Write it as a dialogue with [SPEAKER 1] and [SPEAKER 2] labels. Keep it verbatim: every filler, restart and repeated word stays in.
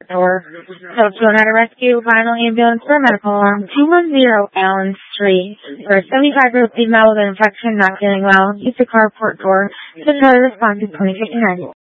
[SPEAKER 1] door. So if you know how to rescue final ambulance for a medical alarm, two one zero Allen Street. For a seventy-five-year-old female with an infection not feeling well, use the carport door. The response is twenty fifty-nine.